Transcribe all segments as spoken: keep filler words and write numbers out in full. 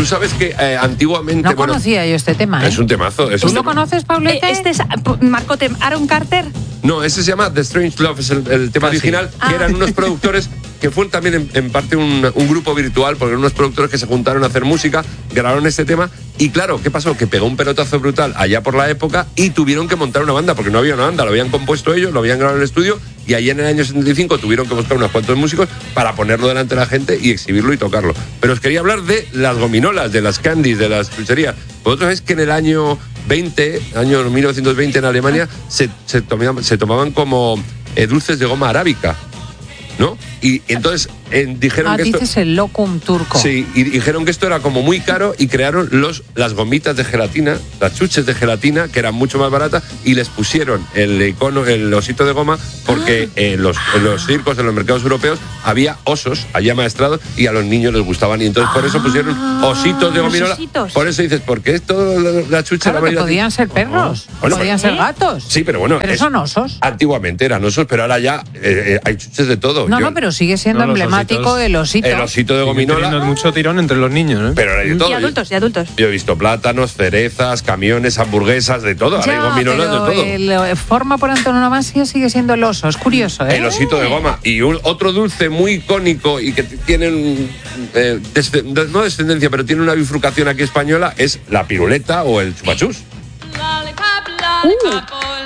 sabes que eh, antiguamente... No bueno, conocía yo este tema, ¿eh? Es un temazo. Es ¿Tú un lo tema. conoces, Paulete? Este es Marcote, Aaron Carter. No, ese se llama The Strange Love, es el, el tema ah, original, sí. que ah. eran unos productores que fueron también en, en parte un, un grupo virtual, porque eran unos productores que se juntaron a hacer música, grabaron este tema, y claro, ¿qué pasó? Que pegó un pelotazo brutal allá por la época y tuvieron que montar una banda, porque no había una banda, lo habían compuesto ellos, lo habían grabado en el estudio, y allí en el año setenta y cinco tuvieron que buscar unos cuantos músicos para ponerlo delante de la gente y exhibirlo y tocarlo. Pero os quería hablar de las gominolas, de las candies, de las chucherías. Vosotros sabéis que en el año veinte, año mil novecientos veinte en Alemania, se, se, tomaban, se tomaban como eh, dulces de goma arábica, ¿no? Y entonces eh, dijeron ah, que esto... dices el locum turco. Sí, y dijeron que esto era como muy caro y crearon los, las gomitas de gelatina, las chuches de gelatina, que eran mucho más baratas, y les pusieron el icono, el osito de goma, porque ah. en, los, en los circos, en los mercados europeos, había osos allá maestrados y a los niños les gustaban, y entonces por eso pusieron ositos de gominola. Ositos. Por eso dices, ¿por qué esto la, la chucha? Claro, la que podían ser perros, oh. bueno, podían ¿eh? ser gatos. Sí, pero bueno. Pero es, son osos. Antiguamente eran osos, pero ahora ya eh, eh, hay chuches de todo. No, Yo, no, pero sigue siendo no, emblemático el osito. El osito de gominola. Tiene mucho tirón entre los niños, ¿eh? Pero hay de todo. Y adultos, y adultos. Yo he visto plátanos, cerezas, camiones, hamburguesas, de todo. Ya, hay gominolas de todo. El forma por antonomasia sigue siendo el oso, es curioso, ¿eh? El osito de goma. Y un, otro dulce muy icónico y que tiene un, eh, descend- no descendencia, pero tiene una bifurcación aquí española, es la piruleta o el chupachús. Uh.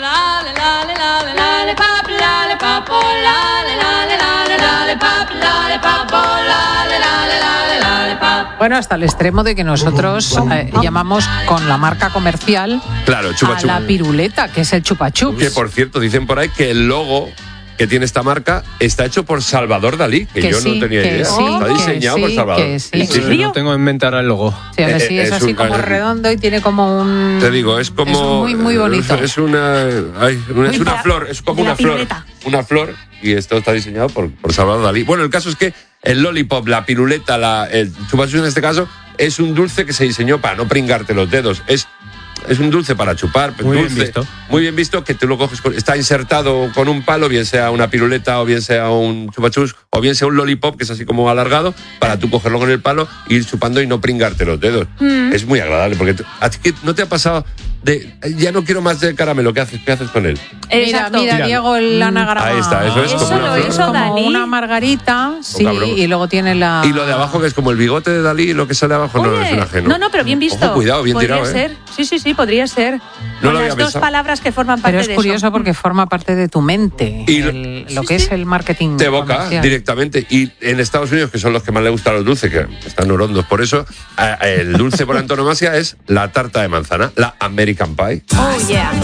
Bueno, hasta el extremo de que nosotros eh, llamamos con la marca comercial claro, chupa, a chupa. la piruleta, que es el chupa chups. Que por cierto, dicen por ahí que el logo que tiene esta marca está hecho por Salvador Dalí, que, que yo sí, no tenía idea. Sí, está diseñado sí, por Salvador. Que sí. ¿En serio? No tengo en mente ahora el logo. Sí, eh, sí, es, es así un, como redondo y tiene como un... Te digo, es como... Es muy, muy bonito. Es una, ay, una, es una flor, es como una flor. Piruleta. Una flor, y esto está diseñado por, por Salvador Dalí. Bueno, el caso es que el lollipop, la piruleta, la, el chupachus en este caso, es un dulce que se diseñó para no pringarte los dedos. Es... Es un dulce para chupar, muy dulce, bien visto. Muy bien visto, que tú lo coges, con, está insertado con un palo, bien sea una piruleta o bien sea un chupachus o bien sea un lollipop, que es así como alargado, para tú cogerlo con el palo, ir chupando y no pringarte los dedos. Mm. Es muy agradable, porque a ti que no te ha pasado de, ya no quiero más de caramelo, ¿qué haces, qué haces con él? Mira, mira, Diego, el anagrama. Ahí está, eso es eso como, una, lo hizo como Dalí. una margarita, sí, y luego tiene la... Y lo de abajo, que es como el bigote de Dalí, y lo que sale abajo. Oye, no es un ajeno. No, no, pero bien visto. Ojo, cuidado, bien podría tirado, ser. ¿eh? Sí, sí, sí, podría ser. No Con lo las había dos pensado. palabras que forman parte de eso. Pero es curioso porque forma parte de tu mente, y el, lo sí, que sí. es el marketing te evoca comercial. directamente. Y en Estados Unidos, que son los que más les gustan los dulces, que están horondos por eso, el dulce por antonomasia es la tarta de manzana, la American Pie. Oh, yeah.